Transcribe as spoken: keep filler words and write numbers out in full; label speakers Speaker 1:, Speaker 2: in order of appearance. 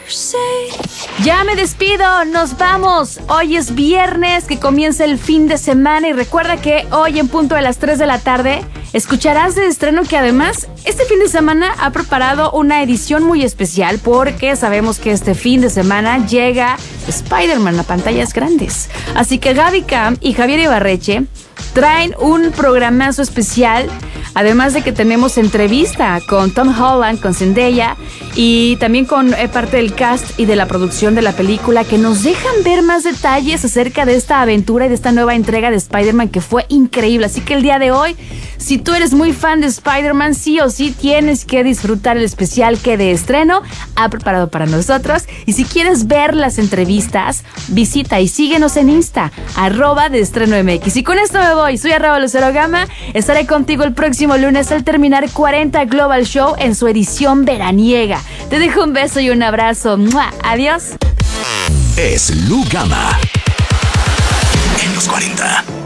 Speaker 1: Ya me despido, nos vamos. Hoy es viernes, que comienza el fin de semana, y recuerda que hoy en punto de las tres de la tarde escucharás de estreno que además este fin de semana ha preparado una edición muy especial, porque sabemos que este fin de semana llega Spider-Man a pantallas grandes. Así que Gaby Cam y Javier Ibarreche traen un programazo especial, además de que tenemos entrevista con Tom Holland, con Zendaya, y también con eh, parte del cast y de la producción de la película, que nos dejan ver más detalles acerca de esta aventura y de esta nueva entrega de Spider-Man, que fue increíble. Así que el día de hoy, si tú eres muy fan de Spider-Man, sí o sí tienes que disfrutar el especial que de estreno ha preparado para nosotros. Y si quieres ver las entrevistas, visita y síguenos en Insta, arroba de estreno M X. Y con esto me voy, soy arroba Lucero Gama, estaré contigo el próximo lunes al terminar cuarenta Global Show en su edición veraniega. Te dejo un beso y un abrazo. ¡Mua! Adiós.
Speaker 2: Es Lu Gama en los cuarenta.